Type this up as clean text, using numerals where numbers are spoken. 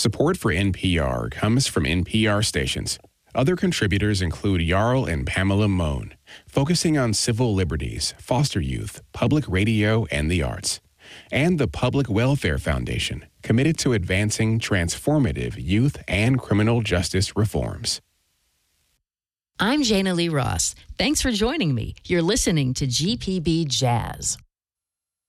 Support for NPR comes from NPR stations. Other contributors include Jarl and Pamela Mohn, focusing on civil liberties, foster youth, public radio, and the arts. And the Public Welfare Foundation, committed to advancing transformative youth and criminal justice reforms. I'm Jana Lee Ross. Thanks for joining me. You're listening to GPB Jazz.